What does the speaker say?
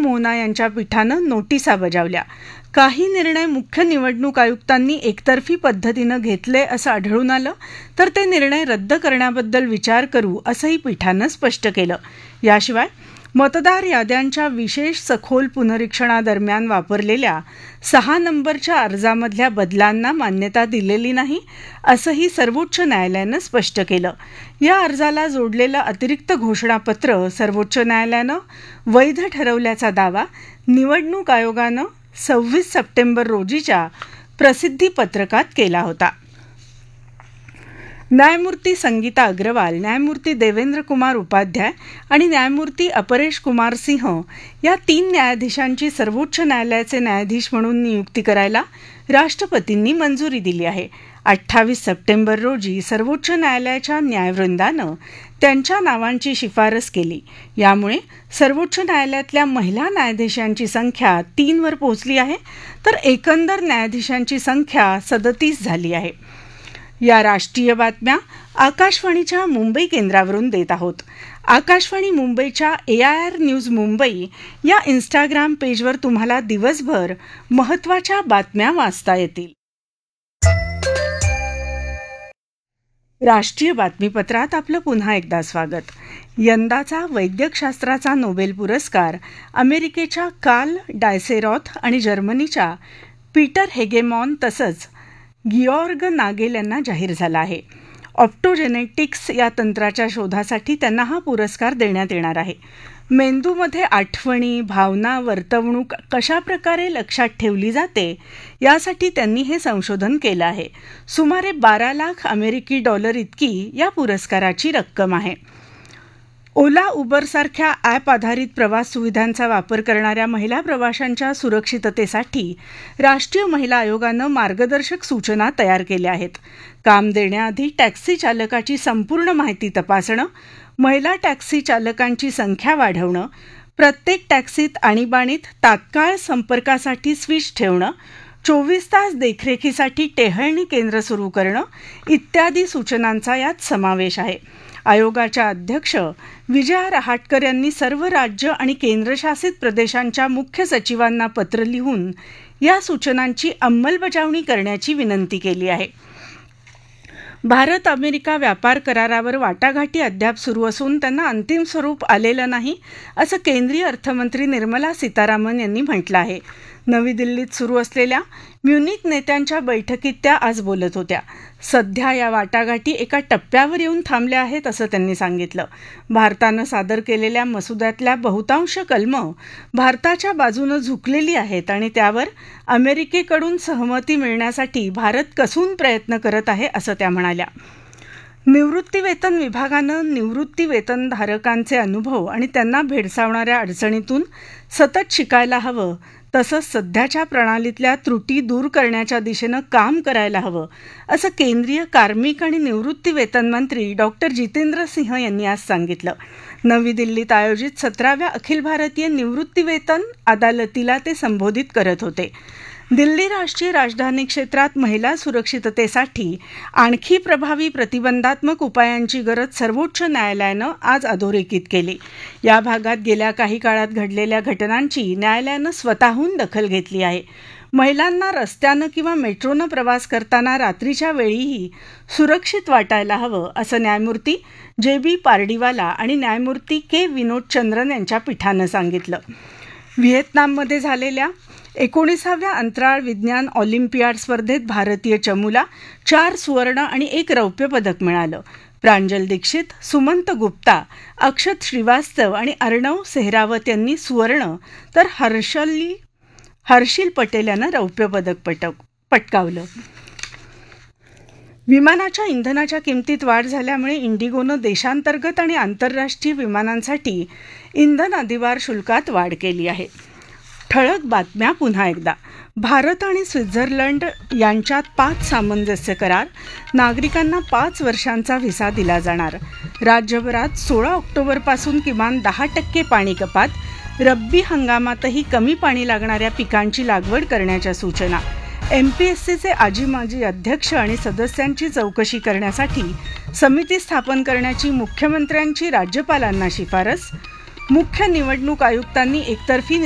मोहना यांच्या पीठानं नोटिसा बजावल्या. काही निर्णय मुख्य निवडणूक आयुक्तांनी एकतर्फी पद्धतीनं घेतले असं आढळून आलं तर ते निर्णय रद्द करण्याबद्दल विचार करू असंही पीठानं स्पष्ट केलं. याशिवाय मतदार याद्यांच्या विशेष सखोल पुनरीक्षणादरम्यान वापरलेल्या 6 नंबरच्या अर्जामधल्या बदलांना मान्यता दिलेली नाही असंही सर्वोच्च न्यायालयानं स्पष्ट केलं. या अर्जाला जोडलेलं अतिरिक्त घोषणापत्र सर्वोच्च न्यायालयानं वैध ठरवल्याचा दावा निवडणूक आयोगानं 26 सप्टेंबर रोजीच्या प्रसिद्धीपत्रकात केला होता. न्यायमूर्ती संगीता अग्रवाल, न्यायमूर्ती देवेंद्र कुमार उपाध्याय आणि न्यायमूर्ती अपरेश कुमार सिंह या 3 न्यायाधीशांची सर्वोच्च न्यायालयाचे न्यायाधीश म्हणून नियुक्ती करायला राष्ट्रपतींनी मंजुरी दिली आहे. 28 सप्टेंबर रोजी सर्वोच्च न्यायालयाच्या न्यायवृंदानं त्यांच्या नावांची शिफारस केली. यामुळे सर्वोच्च न्यायालयातल्या महिला न्यायाधीशांची संख्या 3 वर पोहोचली आहे तर एकंदर न्यायाधीशांची संख्या 37 झाली आहे. या राष्ट्रीय बातम्या आकाशवाणीच्या मुंबई केंद्रावरून देत आहोत. आकाशवाणी मुंबईच्या AIR न्यूज मुंबई या इंस्टाग्राम पेजवर तुम्हाला दिवसभर महत्त्वाच्या बातम्या वाचता येतील. राष्ट्रीय बातमीपत्रात आपलं पुन्हा एकदा स्वागत. यंदाचा वैद्यकशास्त्राचा नोबेल पुरस्कार अमेरिकेच्या कार्ल डायसेरॉथ आणि जर्मनीच्या पीटर हेगेमॉन तसंच गिऑर्ग नागेल यांना जाहीर झाला आहे. ऑप्टोजेनेटिक्स या तंत्राच्या शोधासाठी त्यांना हा पुरस्कार देण्यात येणार आहे. मेंदूमध्ये आठवणी, भावना, वर्तवणूक कशाप्रकारे लक्षात ठेवली जाते यासाठी त्यांनी हे संशोधन केलं आहे. सुमारे 12 लाख अमेरिकी डॉलर इतकी या पुरस्काराची रक्कम आहे. ओला, उबरसारख्या ॲप आधारित प्रवास सुविधांचा वापर करणाऱ्या महिला प्रवाशांच्या सुरक्षिततेसाठी राष्ट्रीय महिला आयोगानं मार्गदर्शक सूचना तयार केल्या आहेत. काम देण्याआधी टॅक्सी चालकाची संपूर्ण माहिती तपासणं, महिला टॅक्सी चालकांची संख्या वाढवणं, प्रत्येक टॅक्सीत आणीबाणीत तात्काळ संपर्कासाठी स्विच ठेवणं, 24 तास देखरेखीसाठी टेहळणी केंद्र सुरू करणं इत्यादी सूचनांचा यात समावेश आहे. आयोगाच्या अध्यक्ष विजया रहाटकर यांनी सर्व राज्य आणि केंद्रशासित प्रदेशांच्या मुख्य सचिवांना पत्र लिहून या सूचनांची अंमलबजावणी करण्याची विनंती केली आहे. भारत अमेरिका व्यापार करारावर वाटाघाटी अद्याप सुरू असून त्यांना अंतिम स्वरूप आलेलं नाही असं केंद्रीय अर्थमंत्री निर्मला सीतारामन यांनी म्हटलं आहे. नवी दिल्लीत सुरू असलेल्या म्युनिक नेत्यांच्या बैठकीत त्या आज बोलत होत्या. सध्या या वाटाघाटी एका टप्प्यावर येऊन थांबल्या आहेत असं त्यांनी सांगितलं. भारतानं सादर केलेल्या मसुद्यातल्या बहुतांश कलमं भारताच्या बाजूनं झुकलेली आहेत आणि त्यावर अमेरिकेकडून सहमती मिळण्यासाठी भारत कसून प्रयत्न करत आहे असं त्या म्हणाल्या. निवृत्तीवेतन विभागानं निवृत्तीवेतनधारकांचे अनुभव आणि त्यांना भेडसावणाऱ्या अडचणीतून सतत शिकायला हवं तसंच सध्याच्या प्रणालीतल्या त्रुटी दूर करण्याच्या दिशेनं काम करायला हवं असं केंद्रीय कार्मिक आणि निवृत्तीवेतन मंत्री डॉक्टर जितेंद्र सिंह यांनी आज सांगितलं. नवी दिल्लीत आयोजित 17व्या अखिल भारतीय निवृत्तीवेतन अदालतीला ते संबोधित करत होते. दिल्ली राष्ट्रीय राजधानी क्षेत्रात महिला सुरक्षिततेसाठी आणखी प्रभावी प्रतिबंधात्मक उपायांची गरज सर्वोच्च न्यायालयानं आज अधोरेखित केली. या भागात गेल्या काही काळात घडलेल्या घटनांची न्यायालयानं स्वतःहून दखल घेतली आहे. महिलांना रस्त्यानं किंवा मेट्रोनं प्रवास करताना रात्रीच्या वेळीही सुरक्षित वाटायला हवं असं न्यायमूर्ती JB पारडीवाला आणि न्यायमूर्ती K विनोदचंद्रन यांच्या पीठानं सांगितलं. व्हिएतनाममध्ये झालेल्या 19व्या अंतराळ विज्ञान ऑलिम्पियाड स्पर्धेत भारतीय चमूला 4 सुवर्ण आणि 1 रौप्य पदक मिळालं. प्रांजल दीक्षित, सुमंत गुप्ता, अक्षत श्रीवास्तव आणि अर्णव सेहरावत यांनी सुवर्ण तर हर्षिल पटेल यानं रौप्य पदक पटकावलं. विमानाच्या इंधनाच्या किमतीत वाढ झाल्यामुळे इंडिगोनं देशांतर्गत आणि आंतरराष्ट्रीय विमानांसाठी इंधन अधिभार शुल्कात वाढ केली आहे. ठळक बातम्या पुन्हा एकदा. भारत आणि स्वित्झर्लंड यांच्यात 5 सामंजस्य करार. नागरिकांना 5 वर्षांचा व्हिसा दिला जाणार. राज्यभरात 16 ऑक्टोबरपासून किमान 10% पाणी कपात. रब्बी हंगामातही कमी पाणी लागणाऱ्या पिकांची लागवड करण्याच्या सूचना. MPSCचे आजी-माजी अध्यक्ष आणि सदस्यांची चौकशी करण्यासाठी समिती स्थापन करण्याची मुख्यमंत्र्यांची राज्यपालांना शिफारस. मुख्य निवडणूक आयुक्तांनी एकतर्फी